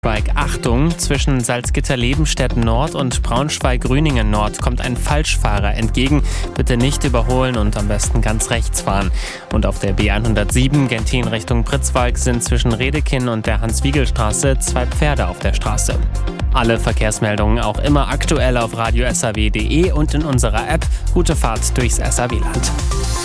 Achtung, zwischen Salzgitter-Lebenstedt Nord und Braunschweig-Grüningen Nord kommt ein Falschfahrer entgegen. Bitte nicht überholen und am besten ganz rechts fahren. Und auf der B107 Genthin Richtung Pritzwalk sind zwischen Redekinn und der Hans-Wiegel-Straße 2 Pferde auf der Straße. Alle Verkehrsmeldungen auch immer aktuell auf radio-saw.de und in unserer App. Gute Fahrt durchs SAW-Land.